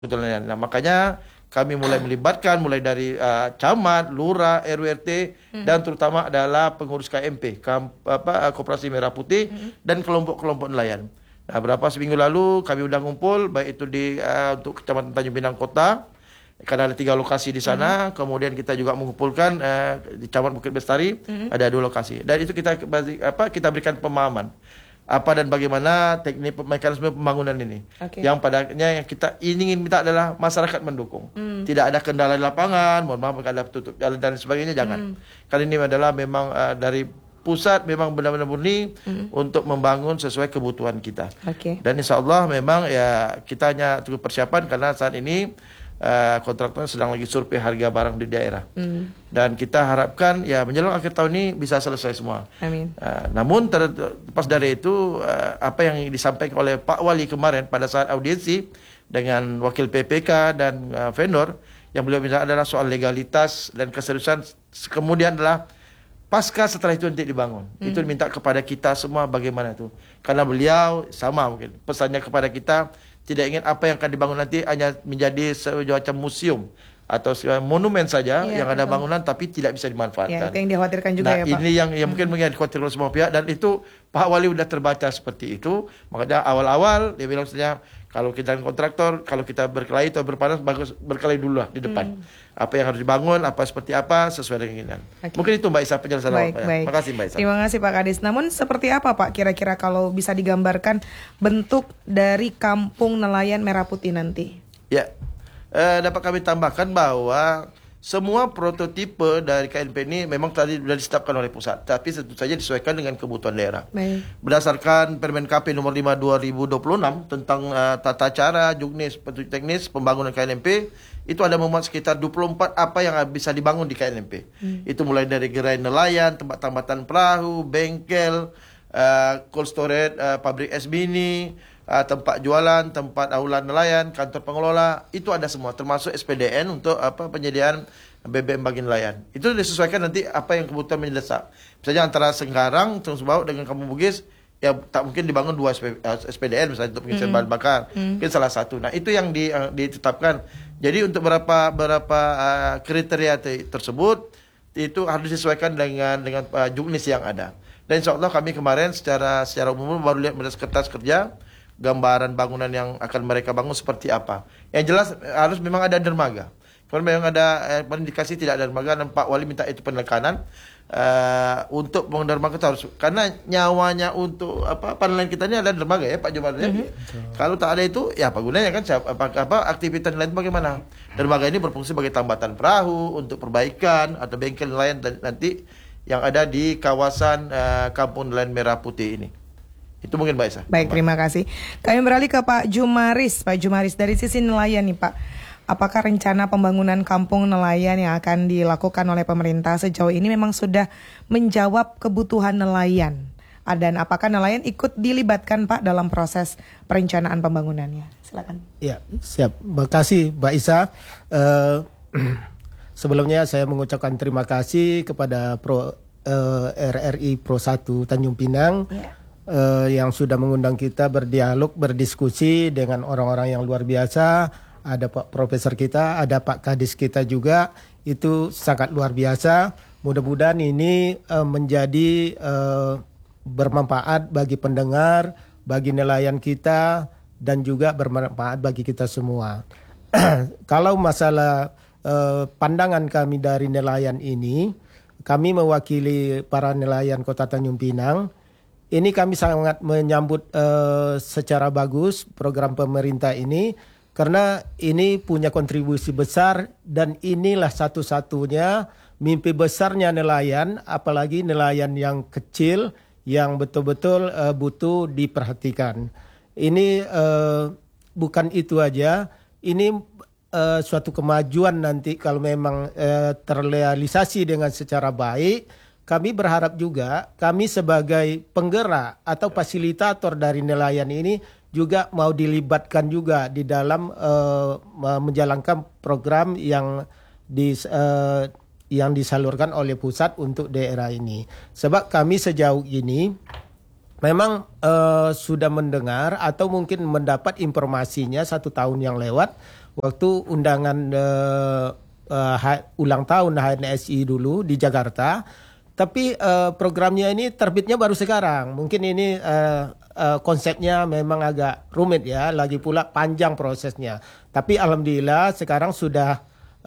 Betul. Nah, makanya kami mulai melibatkan mulai dari camat, lurah, RW, RT dan terutama adalah pengurus KMP, Koperasi Merah Putih dan kelompok-kelompok nelayan. Nah, berapa seminggu lalu kami udah ngumpul baik itu di untuk Kecamatan Tanjung Pinang Kota karena ada 3 lokasi di sana. Kemudian kita juga mengumpulkan di Camat Bukit Bestari ada 2 lokasi. Dan itu kita berikan pemahaman apa dan bagaimana teknik mekanisme pembangunan ini. Yang padanya yang kita ingin minta adalah masyarakat mendukung. Tidak ada kendala di lapangan, mohon maaf ada tutup jalan dan sebagainya, jangan. Karena ini adalah memang dari pusat memang benar-benar murni untuk membangun sesuai kebutuhan kita. Dan insya Allah memang ya kita hanya tunggu persiapan karena saat ini kontraktor sedang lagi survei harga barang di daerah. Dan kita harapkan ya menjelang akhir tahun ini bisa selesai semua. Amin. Namun terlepas dari itu apa yang disampaikan oleh Pak Wali kemarin pada saat audiensi dengan wakil PPK dan vendor yang beliau minta adalah soal legalitas dan keseriusan, kemudian adalah pasca setelah itu nanti dibangun. Itu diminta kepada kita semua bagaimana itu. Karena beliau sama mungkin pesannya kepada kita tidak ingin apa yang akan dibangun nanti hanya menjadi semacam museum atau monumen saja yang ada bangunan tapi tidak bisa dimanfaatkan. Itu yang dikhawatirkan juga ya Pak. Ini yang mungkin dikhawatirkan oleh semua pihak dan itu Pak Wali sudah terbaca seperti itu. Makanya awal-awal dia bilang saja kalau kita kontraktor, kalau kita berkelahi atau berpanas bagus berkelahi dulu lah di depan. Apa yang harus dibangun, apa seperti apa sesuai dengan keinginan. Mungkin itu Mbak Isa penjelasan awal. Terima kasih Mbak Isa. Terima kasih Pak Kadis. Namun seperti apa Pak kira-kira kalau bisa digambarkan bentuk dari kampung nelayan Merah Putih nanti? Ya, dapat kami tambahkan bahwa semua prototipe dari KNP ini memang tadi sudah ditetapkan oleh pusat, tapi tentu saja disesuaikan dengan kebutuhan daerah. Berdasarkan Permen KP nomor 5 2026 tentang tata cara, juknis, petunjuk teknis pembangunan KNP, itu ada memuat sekitar 24 apa yang bisa dibangun di KNP. Itu mulai dari gerai nelayan, tempat tambatan perahu, bengkel, cold storage, pabrik es mini, tempat jualan, tempat aulan nelayan, kantor pengelola, itu ada semua termasuk SPDN untuk penyediaan BBM bagi nelayan. Itu disesuaikan nanti apa yang kebutuhan mendesak. Misalnya antara Senggarang, Terus Bau dengan Kampung Bugis ya tak mungkin dibangun 2 SPDN misalnya untuk pengisian bahan bakar. Mungkin salah satu. Nah, itu yang ditetapkan. Jadi untuk beberapa kriteria tersebut itu harus disesuaikan dengan juknis yang ada. Dan insya Allah kami kemarin secara umum baru lihat kertas kerja gambaran bangunan yang akan mereka bangun seperti apa. Yang jelas harus memang ada dermaga. Kalau memang ada indikasi tidak ada dermaga dan Pak Wali minta itu penekanan untuk bangun dermaga itu harus, karena nyawanya untuk nelayan kita ini ada dermaga ya Pak Jumat. Kalau tak ada itu ya apa gunanya kan? Aktivitas nelayan bagaimana? Dermaga ini berfungsi sebagai tambatan perahu untuk perbaikan atau bengkel nelayan nanti yang ada di kawasan Kampung Nelayan Merah Putih ini. Itu mungkin Mbak Isa. Baik, terima kasih. Kami beralih ke Pak Jumaris. Pak Jumaris, dari sisi nelayan nih Pak, apakah rencana pembangunan kampung nelayan yang akan dilakukan oleh pemerintah sejauh ini memang sudah menjawab kebutuhan nelayan? Dan apakah nelayan ikut dilibatkan Pak dalam proses perencanaan pembangunannya? Silakan. Ya, siap. Terima kasih Mbak Isa. Sebelumnya saya mengucapkan terima kasih kepada RRI Pro 1 Tanjung Pinang. Yang sudah mengundang kita berdialog, berdiskusi dengan orang-orang yang luar biasa. Ada Pak Profesor kita, ada Pak Kadis kita juga. Itu sangat luar biasa. Mudah-mudahan ini menjadi bermanfaat bagi pendengar, bagi nelayan kita, dan juga bermanfaat bagi kita semua. Kalau masalah pandangan kami dari nelayan ini, kami mewakili para nelayan Kota Tanjung Pinang. Ini kami sangat menyambut secara bagus program pemerintah ini karena ini punya kontribusi besar dan inilah satu-satunya mimpi besarnya nelayan, apalagi nelayan yang kecil yang betul-betul butuh diperhatikan. Ini bukan itu aja, ini suatu kemajuan nanti kalau memang terrealisasi dengan secara baik. Kami berharap juga kami sebagai penggerak atau fasilitator dari nelayan ini juga mau dilibatkan juga di dalam menjalankan program yang disalurkan oleh pusat untuk daerah ini. Sebab kami sejauh ini memang sudah mendengar atau mungkin mendapat informasinya 1 tahun yang lewat waktu undangan ulang tahun HNSI dulu di Jakarta. Tapi programnya ini terbitnya baru sekarang. Mungkin ini konsepnya memang agak rumit ya, lagi pula panjang prosesnya. Tapi alhamdulillah sekarang sudah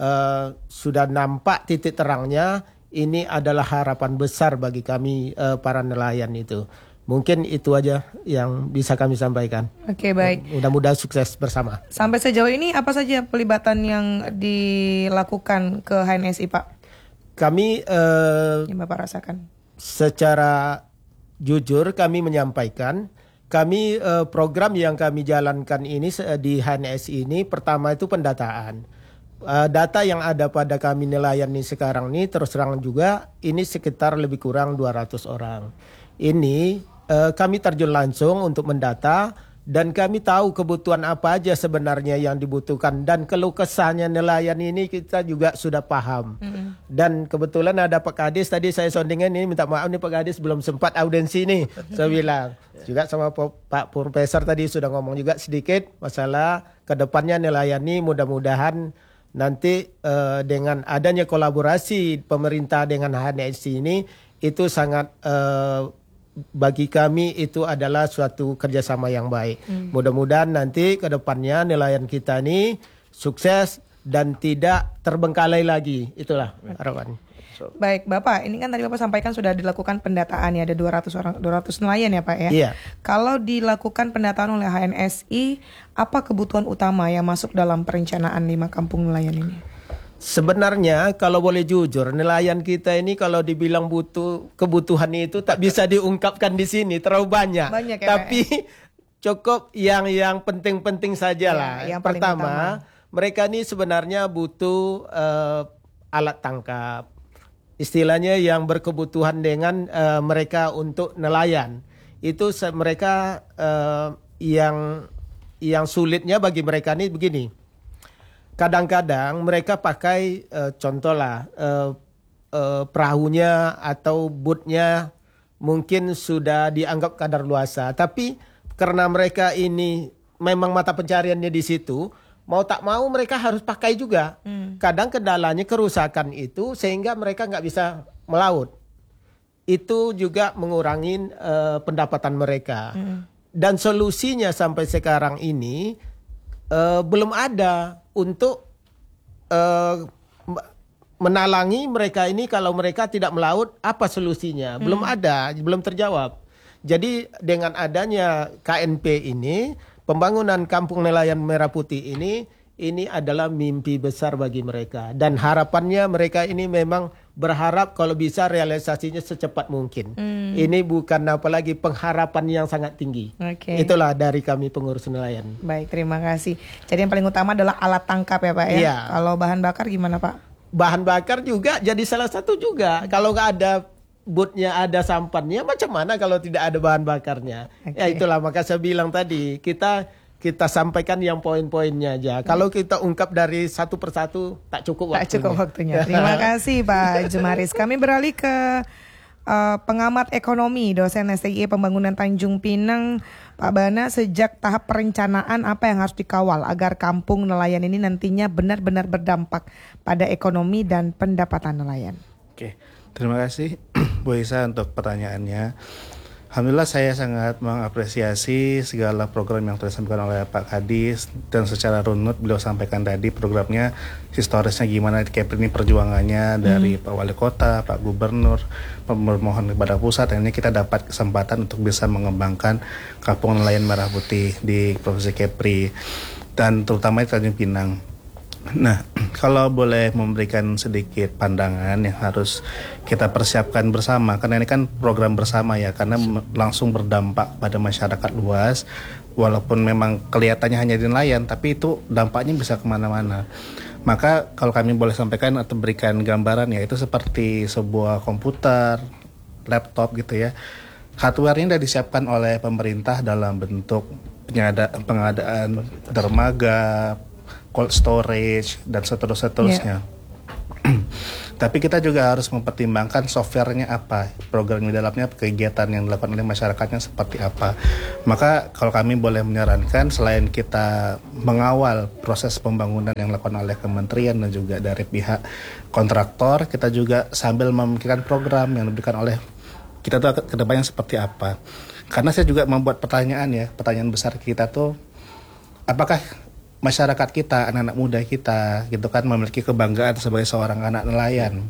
nampak titik terangnya. Ini adalah harapan besar bagi kami para nelayan itu. Mungkin itu aja yang bisa kami sampaikan. Oke, baik. Mudah-mudahan sukses bersama. Sampai sejauh ini apa saja pelibatan yang dilakukan ke HNSI, Pak? Kami yang Bapak rasakan. Secara jujur kami menyampaikan, kami program yang kami jalankan ini di HNSI ini pertama itu pendataan. Data yang ada pada kami nelayan ini sekarang ini terus terang juga ini sekitar lebih kurang 200 orang. Ini kami terjun langsung untuk mendata dan kami tahu kebutuhan apa aja sebenarnya yang dibutuhkan dan keluh kesahnya nelayan ini kita juga sudah paham. Dan kebetulan ada Pak Kadis tadi saya soundingan ini, minta maaf nih Pak Kadis belum sempat audiensi nih. Saya bilang juga sama Pak Profesor tadi sudah ngomong juga sedikit masalah kedepannya nelayan ini mudah-mudahan nanti dengan adanya kolaborasi pemerintah dengan HNSI ini itu sangat bagi kami itu adalah suatu kerjasama yang baik. Mudah-mudahan nanti ke depannya nelayan kita ini sukses dan tidak terbengkalai lagi.Itulah harapan. Baik, Bapak, ini kan tadi Bapak sampaikan sudah dilakukan pendataan ya, ada 200 nelayan ya, Pak ya. Iya. Kalau dilakukan pendataan oleh HNSI, apa kebutuhan utama yang masuk dalam perencanaan 5 kampung nelayan ini? Sebenarnya kalau boleh jujur, nelayan kita ini kalau dibilang butuh kebutuhan itu tak bisa diungkapkan di sini, terlalu banyak. Banyak ya, tapi cukup yang penting-penting saja lah. Yang pertama, mereka ini sebenarnya butuh alat tangkap. Istilahnya yang berkebutuhan dengan mereka untuk nelayan. Itu mereka yang sulitnya bagi mereka ini begini. Kadang-kadang mereka pakai contohlah perahunya atau bootnya mungkin sudah dianggap kadaluarsa, tapi karena mereka ini memang mata pencariannya di situ, mau tak mau mereka harus pakai juga. Kadang kendalanya kerusakan itu sehingga mereka nggak bisa melaut. Itu juga mengurangi pendapatan mereka. Dan solusinya sampai sekarang ini belum ada untuk menalangi mereka ini kalau mereka tidak melaut, apa solusinya? Belum ada, belum terjawab. Jadi dengan adanya KNP ini, pembangunan Kampung Nelayan Merah Putih ini adalah mimpi besar bagi mereka. Dan harapannya mereka ini memang berharap kalau bisa realisasinya secepat mungkin. Ini bukan apalagi pengharapan yang sangat tinggi. Itulah dari kami pengurus nelayan. Baik, terima kasih. Jadi yang paling utama adalah alat tangkap ya Pak ya? Iya. Kalau bahan bakar gimana Pak? Bahan bakar juga jadi salah satu juga. Kalau nggak ada bootnya, ada sampannya, macam mana kalau tidak ada bahan bakarnya? Ya itulah, maka saya bilang tadi kita sampaikan yang poin-poinnya aja. Kalau kita ungkap dari satu persatu tak cukup waktunya. Tak cukup waktunya. Terima kasih Pak Jumaris. Kami beralih ke pengamat ekonomi, dosen STIE Pembangunan Tanjung Pinang, Pak Bana. Sejak tahap perencanaan apa yang harus dikawal agar kampung nelayan ini nantinya benar-benar berdampak pada ekonomi dan pendapatan nelayan? Oke, terima kasih Bu Isa untuk pertanyaannya. Alhamdulillah saya sangat mengapresiasi segala program yang telah disampaikan oleh Pak Kadis, dan secara runut beliau sampaikan tadi programnya historisnya gimana di Kepri ini perjuangannya dari Pak Wali Kota, Pak Gubernur, memohon kepada pusat. Dan ini kita dapat kesempatan untuk bisa mengembangkan Kampung Nelayan Merah Putih di Provinsi Kepri dan terutama di Tanjung Pinang. Nah, kalau boleh memberikan sedikit pandangan yang harus kita persiapkan bersama, karena ini kan program bersama ya, karena langsung berdampak pada masyarakat luas, walaupun memang kelihatannya hanya di nelayan, tapi itu dampaknya bisa kemana-mana. Maka kalau kami boleh sampaikan atau berikan gambaran ya, itu seperti sebuah komputer, laptop gitu ya. Hardware-nya sudah disiapkan oleh pemerintah dalam bentuk pengadaan dermaga, cold storage, dan seterusnya. Tapi kita juga harus mempertimbangkan softwarenya apa, program di dalamnya, kegiatan yang dilakukan oleh masyarakatnya seperti apa. Maka kalau kami boleh menyarankan, selain kita mengawal proses pembangunan yang dilakukan oleh kementerian dan juga dari pihak kontraktor, kita juga sambil memikirkan program yang diberikan oleh kita tuh ke depannya seperti apa. Karena saya juga membuat pertanyaan besar kita tuh, apakah masyarakat kita, anak-anak muda kita gitu kan memiliki kebanggaan sebagai seorang anak nelayan.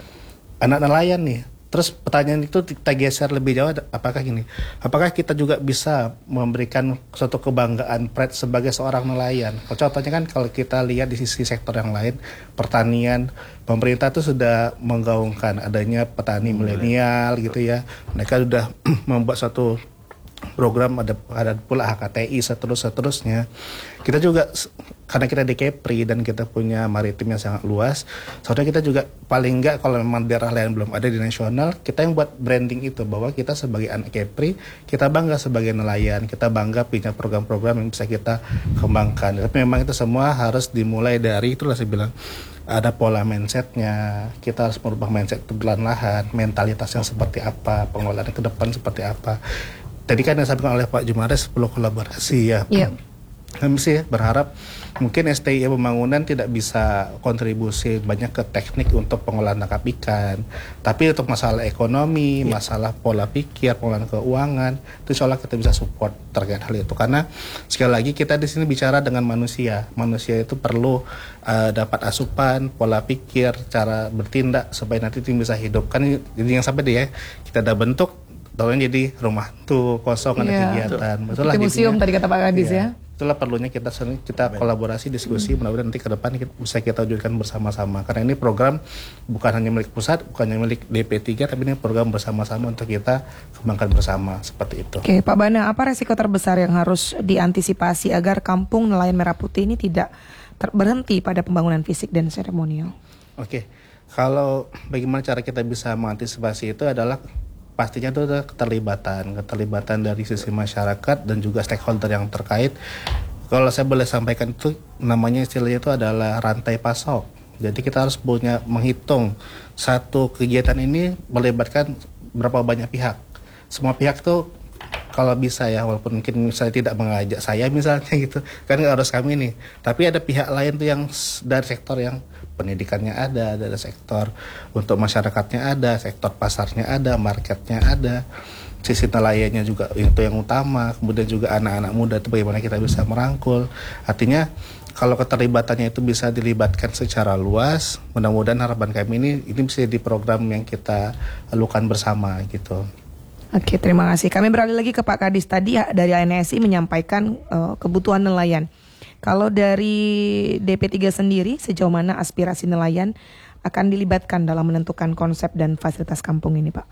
Anak nelayan nih. Terus pertanyaan itu kita geser lebih jauh, apakah kita juga bisa memberikan suatu kebanggaan pride sebagai seorang nelayan? Contohnya kan kalau kita lihat di sisi sektor yang lain, pertanian, pemerintah tuh sudah menggaungkan adanya petani milenial gitu ya. Mereka sudah membuat suatu program, ada pula HKTI seterusnya. Kita juga karena kita di Kepri dan kita punya maritim yang sangat luas, soalnya kita juga paling enggak kalau memang daerah lain belum ada di nasional, kita yang buat branding itu bahwa kita sebagai anak Kepri, kita bangga sebagai nelayan, kita bangga punya program-program yang bisa kita kembangkan. Tapi memang itu semua harus dimulai dari, itulah saya bilang, ada pola mindsetnya, kita harus merubah mindset itu perlahan-lahan, mentalitasnya seperti apa, pengelolaan ke depan seperti apa. Tadi kan yang disampaikan oleh Pak Jumares perlu kolaborasi ya. Iya. Kami sih berharap mungkin STI pembangunan tidak bisa kontribusi banyak ke teknik untuk pengolahan tangkap ikan, tapi untuk masalah ekonomi, masalah pola pikir, pengelolaan keuangan, itu insya Allah kita bisa support terkait hal itu. Karena sekali lagi kita di sini bicara dengan manusia. Manusia itu perlu dapat asupan, pola pikir, cara bertindak supaya nanti tim bisa hidup. Kan jadi yang sampai dia kita udah bentuk, tahunya jadi rumah tuh kosong, ada kegiatan. Betul lah. Museum tadi kata Pak Kadis ya. Itulah perlunya kita kolaborasi, diskusi, mudah-mudahan nanti ke depan bisa kita wujudkan bersama-sama. Karena ini program bukan hanya milik pusat, bukan hanya milik DP3, tapi ini program bersama-sama untuk kita kembangkan bersama, seperti itu. Oke, Pak Bana, apa resiko terbesar yang harus diantisipasi agar kampung nelayan Merah Putih ini tidak berhenti pada pembangunan fisik dan seremonial? Oke, kalau bagaimana cara kita bisa mengantisipasi itu adalah pastinya itu ada keterlibatan dari sisi masyarakat dan juga stakeholder yang terkait. Kalau saya boleh sampaikan itu namanya istilahnya itu adalah rantai pasok. Jadi kita harus punya menghitung satu kegiatan ini melibatkan berapa banyak pihak. Semua pihak tuh kalau bisa ya, walaupun mungkin misalnya tidak mengajak saya misalnya gitu, kan nggak harus kami nih. Tapi ada pihak lain tuh yang dari sektor yang pendidikannya ada sektor untuk masyarakatnya ada, sektor pasarnya ada, marketnya ada, sisi nelayannya juga itu yang utama, kemudian juga anak-anak muda itu bagaimana kita bisa merangkul. Artinya kalau keterlibatannya itu bisa dilibatkan secara luas, mudah-mudahan harapan kami ini bisa di program yang kita lakukan bersama gitu. Oke, terima kasih. Kami beralih lagi ke Pak Kadis tadi dari ANSI menyampaikan kebutuhan nelayan. Kalau dari DP3 sendiri, sejauh mana aspirasi nelayan akan dilibatkan dalam menentukan konsep dan fasilitas kampung ini, Pak?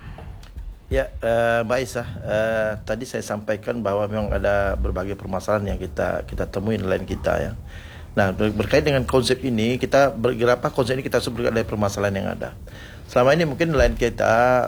Ya, Mbak Isa, tadi saya sampaikan bahwa memang ada berbagai permasalahan yang kita temui nelayan kita ya. Nah, berkait dengan konsep ini, konsep ini kita harus berkait dengan permasalahan yang ada. Selama ini mungkin nelayan kita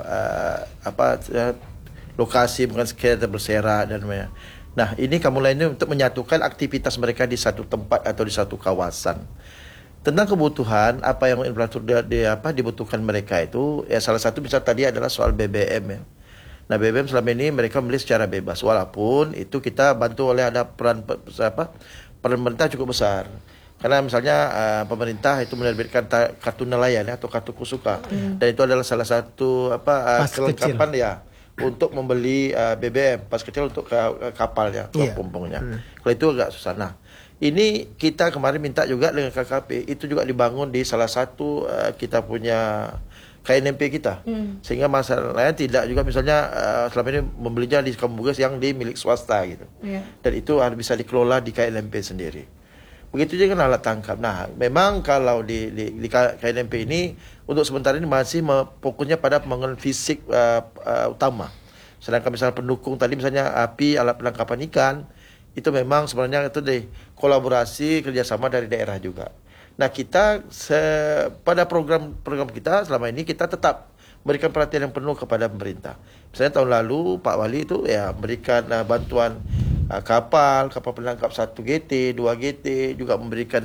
lokasi bukan sekedar berserak dan nah, ini kamu lainnya untuk menyatukan aktivitas mereka di satu tempat atau di satu kawasan. Tentang kebutuhan apa yang infrastruktur dibutuhkan mereka itu, ya salah satu misal tadi adalah soal BBM ya. Nah, BBM selama ini mereka membeli secara bebas, walaupun itu kita bantu oleh ada peran pemerintah cukup besar. Karena misalnya pemerintah itu menerbitkan kartu nelayan ya, atau kartu kusuka, dan itu adalah salah satu kelengkapan ya untuk membeli BBM pas kecil untuk kapalnya, pompongnya. Kalau itu agak susah. Nah, ini kita kemarin minta juga dengan KKP itu juga dibangun di salah satu kita punya KNMP kita, sehingga masalahnya tidak juga misalnya selama ini membelinya di Kampung Bugis yang di milik swasta gitu, dan itu harus bisa dikelola di KNMP sendiri. Begitu juga dengan alat tangkap. Nah, memang kalau di KNMP ini untuk sementara ini masih fokusnya pada pembangunan fisik utama. Sedangkan misalnya pendukung tadi misalnya api, alat penangkapan ikan, itu memang sebenarnya itu kolaborasi kerjasama dari daerah juga. Nah, kita pada program kita selama ini kita tetap berikan perhatian yang penuh kepada pemerintah. Misalnya tahun lalu Pak Wali itu ya berikan bantuan kapal penangkap 1 GT, 2 GT, juga memberikan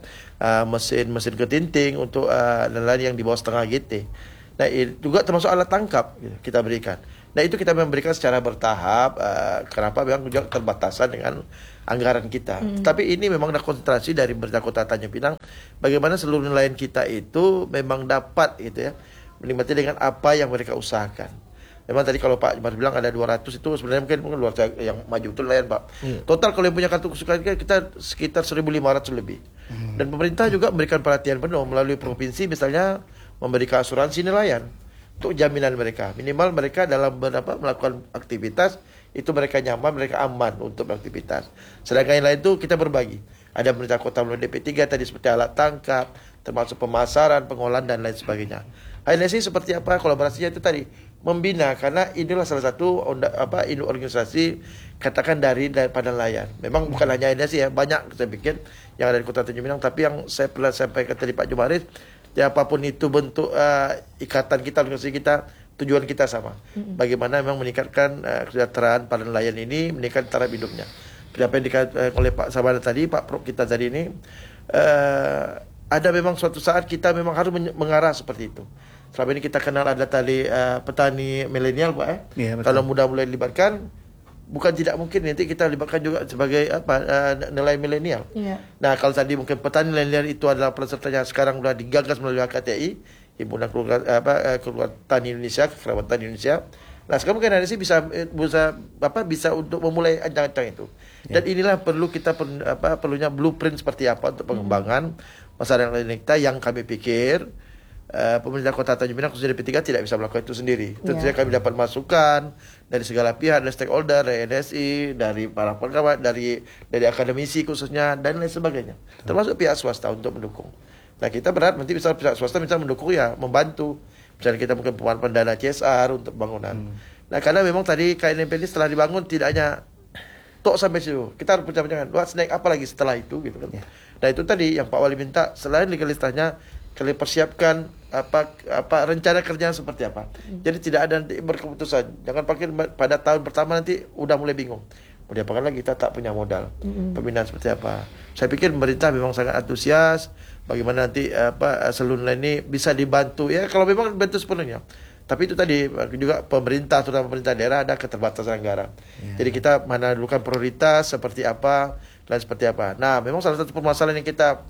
mesin ketinting untuk nelayan yang di bawah setengah GT. Nah, juga termasuk alat tangkap kita berikan. Nah, itu kita memberikan secara bertahap. Kenapa? Memang juga terbatasan dengan anggaran kita. Tapi ini memang ada konsentrasi dari pemerintah Kota Tanjung Pinang. Bagaimana seluruh nelayan kita itu memang dapat gitu ya, menikmati dengan apa yang mereka usahakan. Memang tadi kalau Pak Jumar bilang ada 200 itu sebenarnya mungkin luar yang maju itu nelayan Pak. Total kalau yang punya kartu kesukaan kita sekitar 1.500 lebih. Dan pemerintah juga memberikan perhatian penuh melalui provinsi, misalnya memberikan asuransi nelayan untuk jaminan mereka. Minimal mereka dalam melakukan aktivitas itu mereka nyaman, mereka aman untuk beraktivitas. Sedangkan yang lain itu kita berbagi. Ada pemerintah kota melalui DP3 tadi seperti alat tangkap, termasuk pemasaran, pengolahan dan lain sebagainya. HNSI seperti apa kolaborasinya itu tadi membina, karena inilah salah satu organisasi katakan daripada nelayan. Memang bukan hanya HNSI ya, banyak saya pikir yang ada di Kota Tanjung Pinang. Tapi yang saya pernah sampaikan tadi Pak Jumaris, ya apapun itu bentuk ikatan kita, organisasi kita, tujuan kita sama. Bagaimana memang meningkatkan kesejahteraan para nelayan ini, meningkatkan taraf hidupnya. Apa yang dikatakan oleh Pak Sabana tadi, Pak Prof kita tadi ini, ada memang suatu saat kita memang harus mengarah seperti itu. Selama ini kita kenal ada tadi petani milenial Pak ya, kalau mudah mulai dilibatkan, bukan tidak mungkin nanti kita libatkan juga sebagai nelayan milenial. Nah, kalau tadi mungkin petani milenial itu adalah pesertanya sekarang sudah digagas melalui HKTI, Himpunan Keluarga Tani Indonesia, Kerabat Tani Indonesia. Nah, sekarang mungkin sih bisa untuk memulai ancang-ancang itu. Dan inilah perlunya blueprint seperti apa untuk pengembangan masyarakat nelayan kita yang kami pikir pemerintah Kota Tanjung Pinang khususnya DP3 tidak bisa melakukan itu sendiri. Tentu saja kami dapat masukan dari segala pihak, dari stakeholder, dari NSI, dari para pengamat, dari akademisi khususnya dan lain sebagainya. Termasuk pihak swasta untuk mendukung. Nah, kita berharap nanti bisa pihak swasta bisa mendukung ya, membantu. Misalnya kita mungkin pendana CSR untuk bangunan. Nah, karena memang tadi KNMP ini setelah dibangun tidak hanya tok sampai situ. Kita harus percaya-percaya what's next, apa lagi setelah itu gitu kan. Nah, itu tadi yang Pak Wali minta, selain legalitasnya kalian persiapkan rencana kerjanya seperti apa. Jadi tidak ada nanti berkeputusan. Jangan pakai pada tahun pertama nanti udah mulai bingung. Mau diapakan lagi, kita tak punya modal. Pembinaan seperti apa. Saya pikir pemerintah memang sangat antusias bagaimana nanti seluruh ini bisa dibantu ya, kalau memang dibantu sepenuhnya. Tapi itu tadi juga pemerintah, terutama pemerintah daerah ada keterbatasan anggaran. Jadi kita menentukan prioritas seperti apa dan seperti apa. Nah, memang salah satu permasalahan yang kita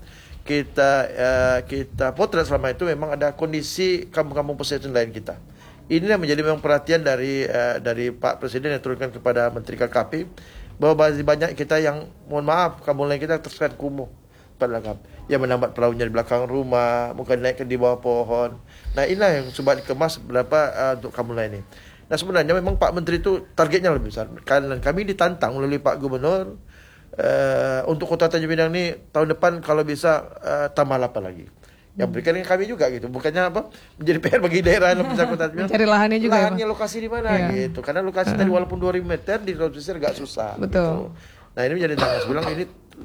potret selama itu memang ada kondisi kampung-kampung pesisir lain kita. Inilah menjadi memang perhatian dari Pak Presiden yang turunkan kepada Menteri KKP bahwa banyak kita yang mohon maaf kampung lain kita tersekat kumuh, yang menambat perahunya di belakang rumah, mungkin naikkan di bawah pohon. Nah, inilah yang coba dikemas berapa untuk kampung lain ini. Nah, sebenarnya memang Pak Menteri itu targetnya lebih besar. Dan kami ditantang melalui Pak Gubernur untuk Kota Tanjung Pinang ini tahun depan kalau bisa tambah 8 lagi. Yang berikan dengan kami juga gitu. Bukannya menjadi PR bagi daerah yang bisa Kota Tanjung Pinang. Mencari lahannya juga. Lahannya lokasi di mana gitu. Karena lokasi tadi walaupun 2000 meter di laut pesisir agak susah. Betul. Gitu. Nah, ini menjadi tangan bilang ini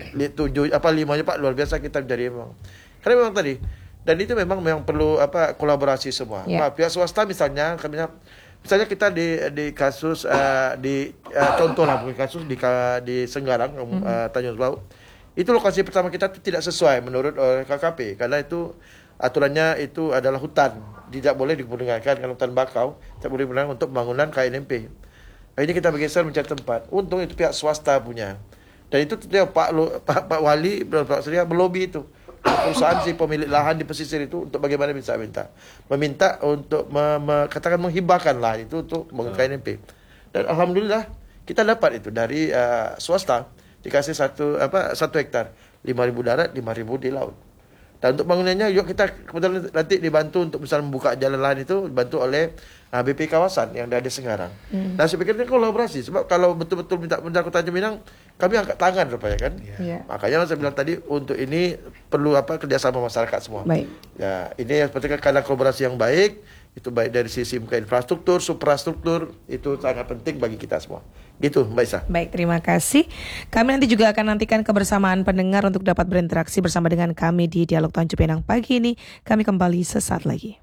5-nya Pak luar biasa kita menjadi memang. Karena memang tadi dan itu memang perlu kolaborasi semua. Pihak swasta misalnya kita di kasus contoh lah mungkin kasus di Senggarang Tanjung Bau. Itu lokasi pertama kita itu tidak sesuai menurut KKP karena itu aturannya itu adalah hutan, tidak boleh digunakan kalau hutan bakau, tidak boleh digunakan untuk pembangunan KNMP. Akhirnya kita bergeser mencari tempat. Untung itu pihak swasta punya. Dan itu Pak Wali Pak Surya berlobi itu. Perusahaan si pemilik lahan di pesisir itu untuk bagaimana bisa meminta untuk katakan menghibahkan lahan itu untuk membangun KNMP. Dan alhamdulillah kita dapat itu dari swasta dikasih 1 hektar, 5.000 darat, 5.000 di laut. Dan untuk bangunannya juga kita kebetulan nanti dibantu untuk misalnya membuka jalan lain itu dibantu oleh BP kawasan yang ada di Senggarang. Nah, saya pikir ini kolaborasi sebab kalau betul-betul minta Kota Tanjung Pinang kami angkat tangan rupanya kan. Makanya saya bilang tadi untuk ini perlu kerjasama masyarakat semua. Baik. Ya, ini seperti karena kolaborasi yang baik itu baik dari sisi infrastruktur, suprastruktur itu sangat penting bagi kita semua. Gitu, Mbak Isa. Baik, terima kasih. Kami nanti juga akan nantikan kebersamaan pendengar untuk dapat berinteraksi bersama dengan kami di Dialog Tanjung Pinang pagi ini. Kami kembali sesaat lagi.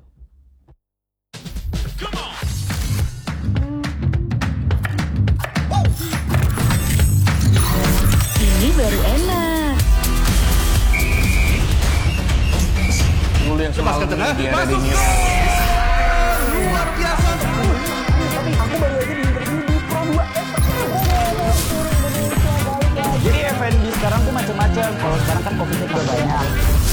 dulu yang semalam di RRI News. Luar biasa. Aku baru aja diinterview di Pro 2. Jadi F&B sekarang tuh macam-macam. Kalau sekarang kan kopinya juga banyak.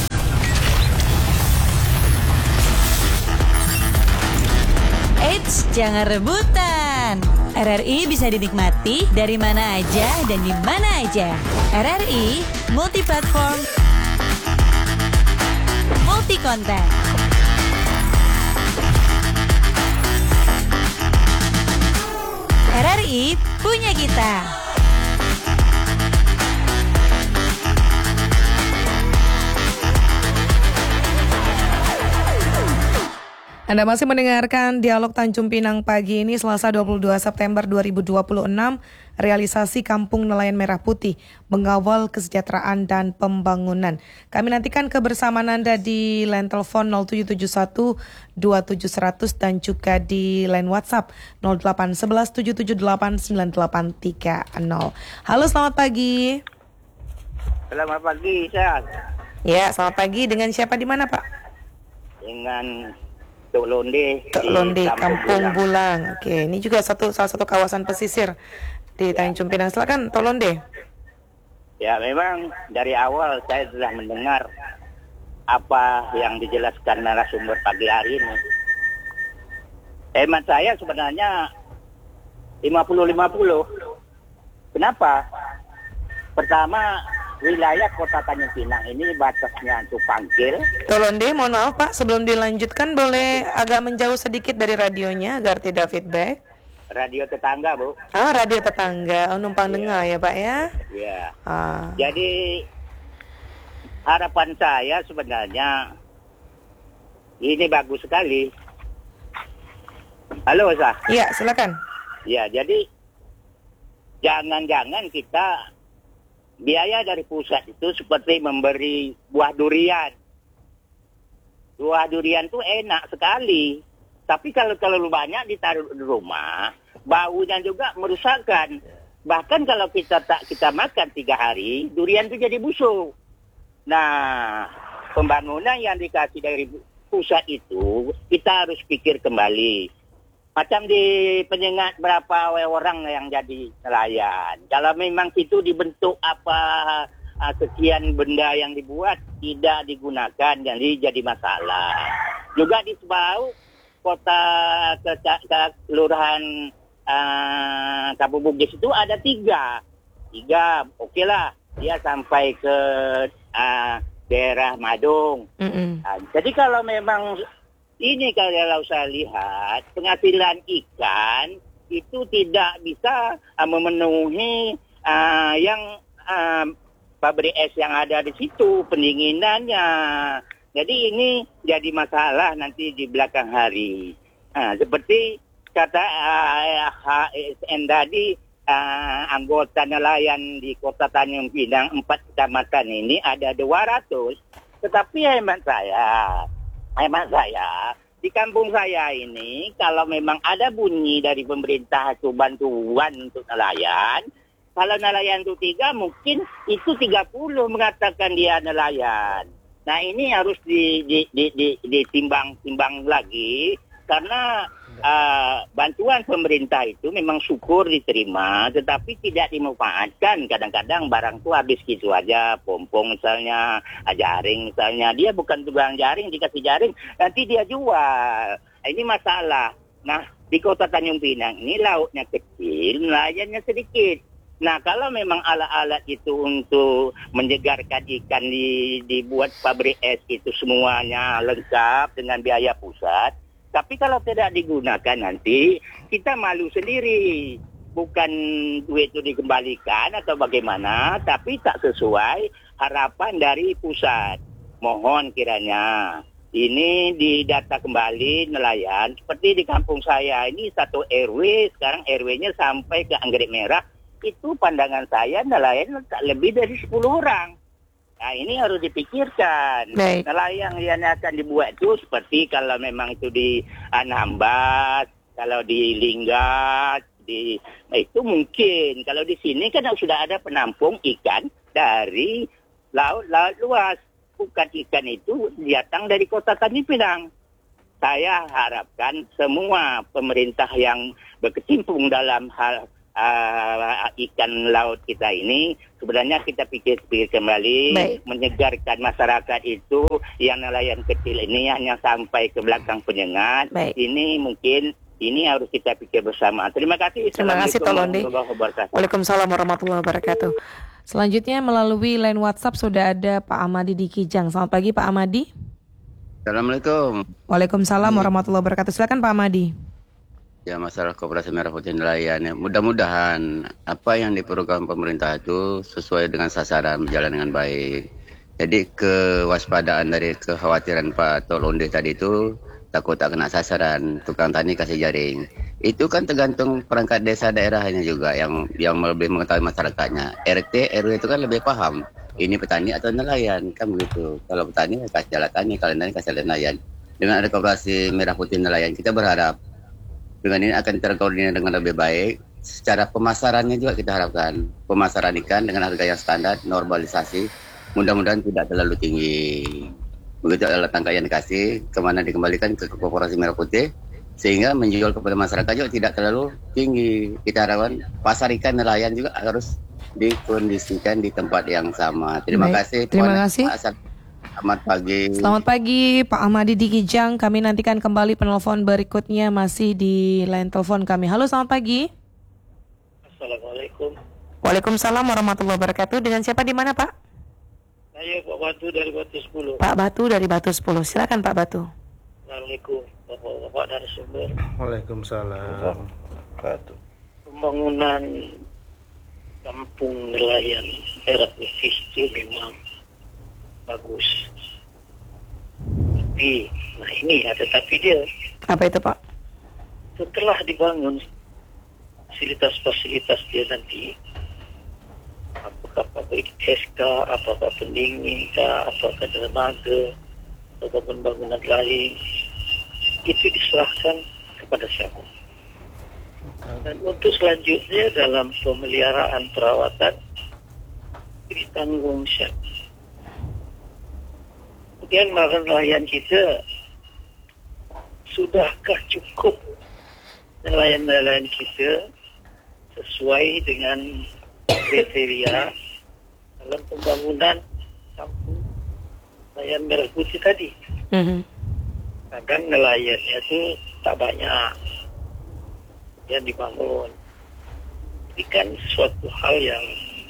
Eits, jangan rebutan. RRI bisa dinikmati dari mana aja dan di mana aja. RRI multi platform, multi konten. RRI punya kita. Anda masih mendengarkan Dialog Tanjung Pinang pagi ini Selasa 22 September 2026, realisasi Kampung Nelayan Merah Putih, mengawal kesejahteraan dan pembangunan. Kami nantikan kebersamaan Anda di line telepon 0771 2700 dan juga di line WhatsApp 0811 778 9830. Halo, selamat pagi. Selamat pagi, Syah. Ya, selamat pagi. Dengan siapa di mana, Pak? Dengan Tok Londe. Tok Londe, Kampung Bulang. Oke, ini juga salah satu kawasan pesisir di Tanjung Pinang. Silakan, Tok Londe. Ya, memang dari awal saya sudah mendengar apa yang dijelaskan narasumber pagi hari ini. Hemat saya sebenarnya 50-50. Kenapa? Pertama, wilayah Kota Tanjung Pinang ini batasnya Cupangkil. Tolong deh, mohon maaf Pak, sebelum dilanjutkan boleh agak menjauh sedikit dari radionya agar tidak feedback. Radio tetangga, Bu. Ah, radio tetangga, numpang dengar ya Pak ya. Iya. Jadi harapan saya sebenarnya ini bagus sekali. Halo, Sah. Iya, silakan. Ya, jadi jangan-jangan kita biaya dari pusat itu seperti memberi buah durian. Buah durian itu enak sekali. Tapi kalau terlalu banyak ditaruh di rumah, baunya juga merusakkan. Bahkan kalau kita makan 3 hari, durian itu jadi busuk. Nah, pembangunan yang dikasih dari pusat itu, kita harus pikir kembali. Macam di Penyengat berapa orang yang jadi nelayan. Kalau memang itu dibentuk sekian benda yang dibuat tidak digunakan, jadi masalah. Juga di Sebau, kota kelurahan Kampung Bugis itu ada 3. Oke lah, dia sampai ke daerah Madung. Jadi kalau memang ini kalau saya lihat penghasilan ikan itu tidak bisa memenuhi yang pabrik es yang ada di situ pendinginannya. Jadi ini jadi masalah nanti di belakang hari. Seperti kata HSN tadi, anggota nelayan di Kota Tanjung Pinang 4 kecamatan ini ada 200. Tetapi hemat saya, di kampung saya ini, kalau memang ada bunyi dari pemerintah itu bantuan untuk nelayan, kalau nelayan itu 3, mungkin itu 30 mengatakan dia nelayan. Nah, ini harus ditimbang lagi, karena bantuan pemerintah itu memang syukur diterima, tetapi tidak dimanfaatkan. Kadang-kadang barang itu habis gitu aja, pompong misalnya, jaring misalnya. Dia bukan tukang jaring, dikasih jaring, nanti dia jual. Ini masalah. Nah, di Kota Tanjung Pinang ini lautnya kecil, nelayannya sedikit. Nah, kalau memang alat-alat itu untuk menyegarkan ikan dibuat pabrik es itu semuanya lengkap dengan biaya pusat, tapi kalau tidak digunakan nanti kita malu sendiri. Bukan duit itu dikembalikan atau bagaimana, tapi tak sesuai harapan dari pusat. Mohon kiranya ini didata kembali nelayan. Seperti di kampung saya ini 1 RW, sekarang RW-nya sampai ke Anggrek Merah. Itu pandangan saya nelayan tak lebih dari 10 orang. Nah, ini harus dipikirkan. Baik. Nelayan yang akan dibuat itu seperti kalau memang itu di Anambas, kalau di Linggat, itu mungkin. Kalau di sini kan sudah ada penampung ikan dari laut luas. pukat ikan itu datang dari kota Tanjung Pinang. Saya harapkan semua pemerintah yang berkecimpung dalam hal ikan laut kita ini, sebenarnya kita pikir-pikir kembali, menyegarkan masyarakat itu, yang nelayan kecil ini hanya sampai ke belakang penyengat. Ini mungkin ini harus kita pikir bersama. Terima kasih. Terima kasih Tolonde. Waalaikumsalam warahmatullahi wabarakatuh. Selanjutnya melalui line WhatsApp sudah ada Pak Amadi di Kijang. Selamat pagi Pak Amadi. Assalamualaikum. Waalaikumsalam warahmatullahi wabarakatuh. Silakan Pak Amadi. Ya, masalah Koperasi Merah Putih Nelayan ya. Mudah-mudahan apa yang diperlukan pemerintah itu sesuai dengan sasaran, berjalan dengan baik. Jadi kewaspadaan dari kekhawatiran Pak Tolonde tadi itu takut tak kena sasaran, tukang tani kasih jaring. Itu kan tergantung perangkat desa daerahnya juga yang lebih mengetahui masyarakatnya. RT, RW itu kan lebih paham. Ini petani atau nelayan, kan begitu. Kalau petani kasih jalan tani, kalau nelayan kasih jalan nelayan. Dengan ada Koperasi Merah Putih Nelayan, kita berharap dengan ini akan terkoordinir dengan lebih baik. Secara pemasarannya juga kita harapkan pemasaran ikan dengan harga yang standar, normalisasi, mudah-mudahan tidak terlalu tinggi. Begitu adalah tangga yang dikasih, kemana dikembalikan ke Koperasi Merah Putih, sehingga menjual kepada masyarakat juga tidak terlalu tinggi. Kita harapkan pasar ikan nelayan juga harus dikondisikan di tempat yang sama. Terima kasih. Terima kasih. Selamat pagi. Selamat pagi Pak Ahmadi di Kijang. Kami nantikan kembali penelpon berikutnya masih di line telepon kami. Halo, selamat pagi. Assalamualaikum. Waalaikumsalam warahmatullahi wabarakatuh. Dengan siapa di mana Pak? Saya Pak Batu dari Batu 10. Pak Batu dari Batu 10. Silakan Pak Batu. Assalamualaikum Bapak narasumber. Waalaikumsalam. Batu. Pembangunan kampung nelayan Merah Putih itu memang bagus. Tapi, nah ini ada tapi dia. Apa itu Pak? Setelah dibangun fasilitas-fasilitas dia nanti, apakah pabrik SK, apakah pendingin, apakah dermaga, atau pembangunan lain, itu diserahkan kepada siapa? Dan untuk selanjutnya dalam pemeliharaan perawatan ditanggung siapa? Kemudian nelayan kita, sudahkah cukup nelayan-nelayan kita sesuai dengan kriteria dalam pembangunan kampung nelayan Merah Putih tadi? Kadang nelayannya itu tak banyak yang dibangun. Ini kan suatu hal yang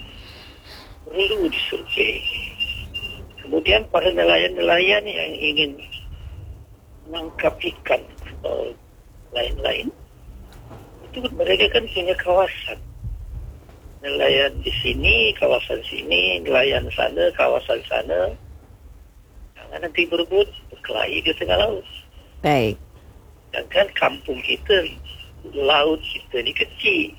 perlu disurvei. Kemudian para nelayan-nelayan yang ingin menangkap ikan atau lain-lain, itu mereka kan punya kawasan. Nelayan di sini, kawasan sini, nelayan sana, kawasan sana. Jangan nanti berebut, berkelahi di tengah laut. Baik. Dan kan kampung kita, laut kita ni kecil.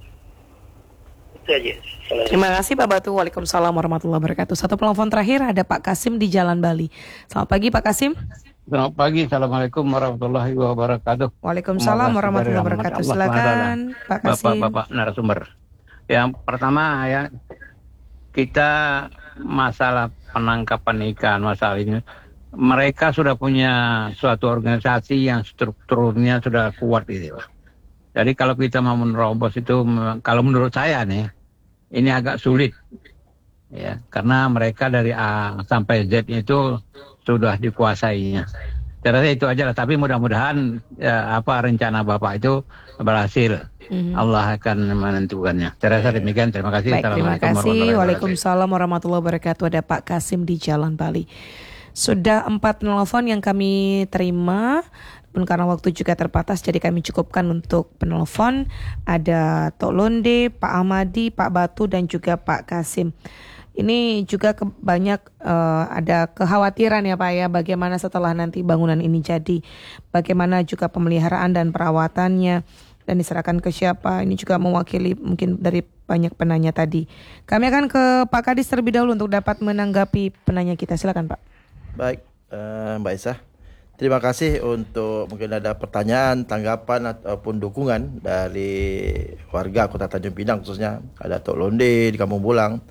Itu aja. Terima kasih Pak Batu. Waalaikumsalam warahmatullahi wabarakatuh. Satu penelpon terakhir ada Pak Kasim di Jalan Bali. Selamat pagi Pak Kasim. Selamat pagi. Assalamualaikum warahmatullahi wabarakatuh. Waalaikumsalam warahmatullahi wabarakatuh. Silakan Pak Kasim. Bapak narasumber. Yang pertama ya, kita masalah penangkapan ikan, masalah ini, mereka sudah punya suatu organisasi yang strukturnya sudah kuat gitu. Jadi kalau kita mau menerobos itu, kalau menurut saya nih, ini agak sulit, ya, karena mereka dari A sampai Z itu sudah dikuasainya. Saya rasa itu aja lah. Tapi mudah-mudahan rencana Bapak itu berhasil. Allah akan menentukannya. Saya rasa demikian. Terima kasih. Baik, terima kasih. Waalaikumsalam warahmatullahi wabarakatuh. Ada Pak Kasim di Jalan Bali. Sudah 4 penelpon yang kami terima. Pun karena waktu juga terbatas, jadi kami cukupkan untuk penelpon. Ada Tolonde, Pak Ahmadi, Pak Batu, dan juga Pak Kasim. Ini juga banyak ada kekhawatiran ya Pak ya, bagaimana setelah nanti bangunan ini jadi, bagaimana juga pemeliharaan dan perawatannya, dan diserahkan ke siapa. Ini juga mewakili mungkin dari banyak penanya tadi. Kami akan ke Pak Kadis terlebih dahulu untuk dapat menanggapi penanya kita. Silakan Pak. Baik, Mbak Isa. Terima kasih untuk mungkin ada pertanyaan, tanggapan ataupun dukungan dari warga Kota Tanjung Pinang, khususnya ada Tok Londe di Kampung Bulang.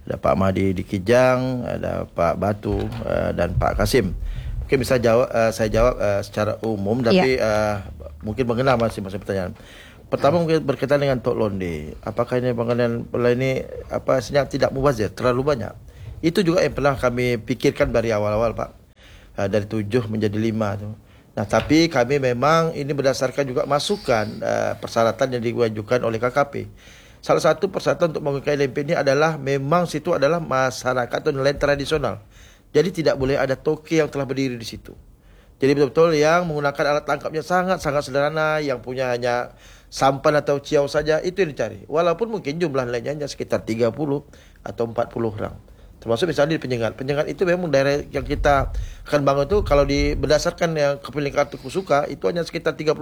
ada Pak Mahdi di Kijang, ada Pak Batu dan Pak Kasim. Mungkin bisa saya jawab secara umum, tapi mungkin mengenal masing-masing pertanyaan. Pertama mungkin berkaitan dengan Tok Londe. Apakah ini pengadaan ini sebenarnya tidak mubazir, terlalu banyak? Itu juga yang pernah kami pikirkan dari awal-awal, Pak. Dari 7 menjadi 5 tu. Nah, tapi kami memang ini berdasarkan juga masukan persyaratan yang diajukan oleh KKP. Salah satu persyaratan untuk menggunakan LMP ini adalah memang situ adalah masyarakat atau nelayan tradisional. Jadi tidak boleh ada toke yang telah berdiri di situ. Jadi betul-betul yang menggunakan alat tangkapnya sangat-sangat sederhana, yang punya hanya sampan atau ciau saja, itu yang dicari. Walaupun mungkin jumlah nelayannya hanya sekitar 30 atau 40 orang. Termasuk misalnya di Penyengat. Penyengat itu memang daerah yang kita akan bangun itu kalau berdasarkan yang kepemilikan kartu Kusuka itu hanya sekitar 38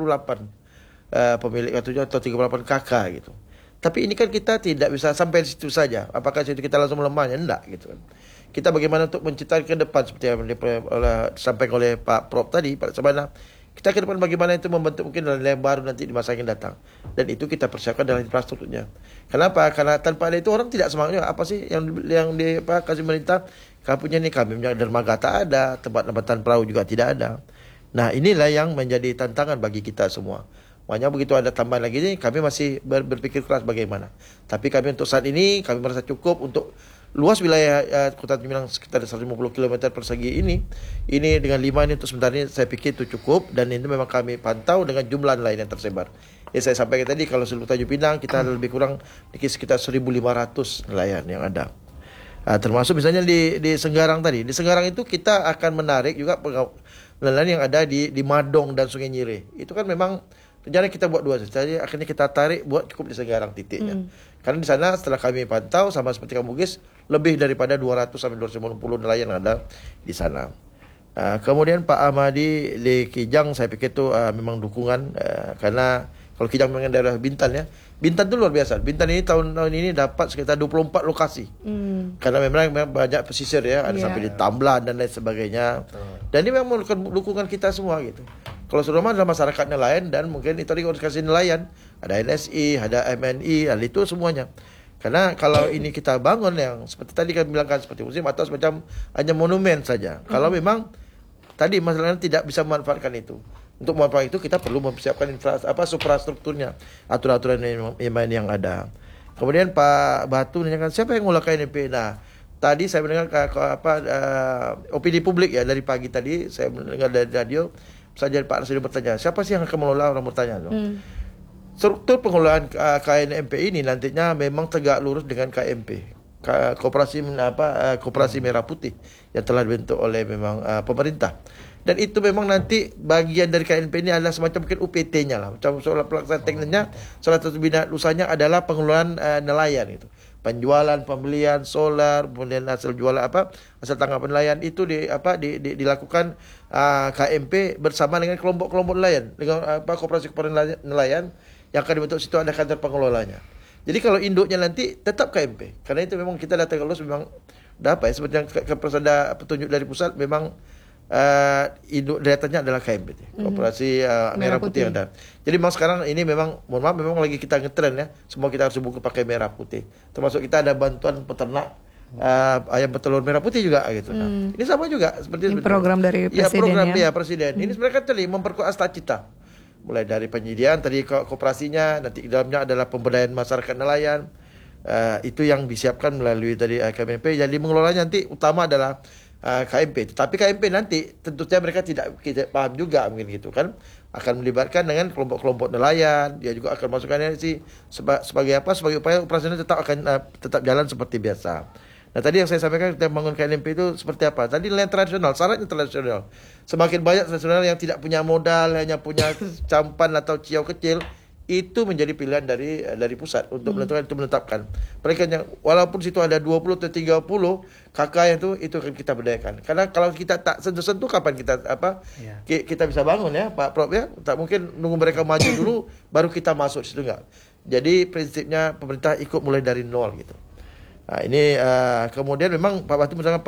pemilik kartunya atau 38 kakak gitu. Tapi ini kan kita tidak bisa sampai di situ saja. Apakah situ kita langsung melemahnya? Enggak gitu kan. Kita bagaimana untuk menciptakan ke depan seperti yang disampaikan oleh Pak Prof tadi, Pak Sabana. Kita ke depan bagaimana itu membentuk mungkin nilai baru nanti di masa yang datang. Dan itu kita persiapkan dalam infrastrukturnya. Kenapa? Karena tanpa ada itu orang tidak semangatnya. Apa sih yang kasih pemerintah? Kami punya punya dermaga tak ada, tempat nambatan perahu juga tidak ada. Nah, inilah yang menjadi tantangan bagi kita semua. Makanya begitu ada tambahan lagi ini, kami masih berpikir keras bagaimana. Tapi kami untuk saat ini, kami merasa cukup untuk luas wilayah Kota Tanjung Pinang sekitar 150 km persegi ini dengan 5 ini untuk sementara ini saya pikir itu cukup, dan itu memang kami pantau dengan jumlah nelayan yang tersebar. Saya sampaikan tadi kalau seluruh Tanjung Pinang kita lebih kurang sekitar 1.500 nelayan yang ada. Termasuk misalnya di Senggarang tadi. Di Senggarang itu kita akan menarik juga nelayan yang ada di Madong dan Sungai Nyire. Itu kan memang rencana kita buat 2 saja, akhirnya kita tarik buat cukup di Senggarang titiknya. Karena di sana setelah kami pantau sama seperti kamu Bugis, lebih daripada 200 sampai 250 nelayan yang ada di sana. Kemudian Pak Ahmadi di Kijang, saya pikir itu memang dukungan karena kalau Kijang memang daerah Bintan ya. Bintan itu luar biasa. Bintan ini tahun ini dapat sekitar 24 lokasi. Karena memang banyak pesisir ya, ada sampai di Tamblan dan lain sebagainya. Dan ini memang dukungan kita semua gitu. Kalau terutama adalah masyarakat nelayan dan mungkin itu tadi organisasi nelayan, ada NSI, ada MNI, ada itu semuanya. Karena kalau ini kita bangun yang seperti tadi kami bilangkan seperti museum atau semacam hanya monumen saja. Kalau memang tadi masalahnya tidak bisa memanfaatkan itu. Untuk memanfaatkan itu kita perlu mempersiapkan infrastrukturnya, aturan-aturan yang ada. Kemudian Pak Batu nanyakan siapa yang mengelola KNP. Nah, tadi saya mendengar opini publik ya dari pagi tadi saya mendengar dari radio. Saja Pak Rasidi bertanya, siapa sih yang akan mengelola, orang bertanya. Struktur pengelolaan KNMP ini nantinya memang tegak lurus dengan KMP, Koperasi Merah Putih yang telah dibentuk oleh memang pemerintah. Dan itu memang nanti bagian dari KNP ini adalah semacam mungkin UPT-nya lah. Macam soal pelaksanaan teknisnya, salah satu bidang usahanya adalah pengelolaan nelayan itu. Penjualan, pembelian solar, kemudian hasil jualan hasil tangkapan nelayan itu dilakukan KMP bersama dengan kelompok-kelompok nelayan, dengan koperasi nelayan yang akan dibentuk situ ada kantor pengelolanya. Jadi kalau induknya nanti tetap KMP, karena itu memang kita datang lulus memang seperti yang ada petunjuk dari pusat memang induk datanya adalah KMP, Koperasi Merah Putih yang ada. Jadi memang sekarang ini memang mohon maaf memang lagi kita ngetren ya, semua kita harus buka pakai merah putih. Termasuk kita ada bantuan peternak ayam petelur merah putih juga gitu. Nah, ini sama juga seperti program dari presiden presiden. Ini sebenarnya kan tadi memperkuat cita-cita. Mulai dari penyediaan tadi koperasinya, nanti di dalamnya adalah pemberdayaan masyarakat nelayan. Itu yang disiapkan melalui tadi KMP. Jadi mengelolanya nanti utama adalah KMP. Tapi KMP nanti tentunya mereka tidak paham juga mungkin gitu kan, akan melibatkan dengan kelompok-kelompok nelayan. Dia juga akan masukkan sih sebagai upaya operasional tetap jalan seperti biasa. Nah tadi yang saya sampaikan kita bangun KNMP itu seperti apa? Tadi nelayan tradisional, syaratnya tradisional. Semakin banyak tradisional yang tidak punya modal, hanya punya campan atau ciau kecil, itu menjadi pilihan dari pusat untuk menetapkan. Mereka yang walaupun situ ada 20 atau 30 kakak itu akan kita berdayakan. Karena kalau kita tak sentuh-sentuh kapan kita bisa bangun ya Pak Prof ya? Tak mungkin nunggu mereka maju dulu baru kita masuk situ enggak. Jadi prinsipnya pemerintah ikut mulai dari nol gitu. Nah, ini kemudian memang Pak Batu misalnya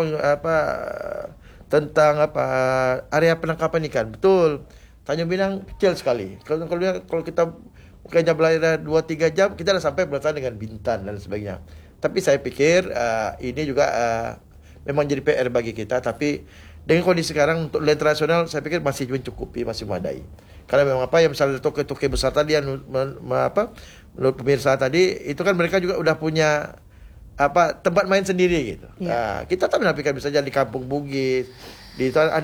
tentang area penangkapan ikan. Betul. Tanjung Pinang kecil sekali. Kalau kita kayaknya belajar 2-3 jam kita dah sampai bersama dengan Bintan dan sebagainya. Tapi saya pikir ini juga memang jadi PR bagi kita. Tapi dengan kondisi sekarang untuk nelayan internasional saya pikir masih mencukupi, masih memadai. Karena memang yang misalnya toke-toke besar tadi yang menurut pemirsa tadi itu kan mereka juga udah punya tempat main sendiri gitu. Kita tak menafikan bisa jadi di Kampung Bugis, di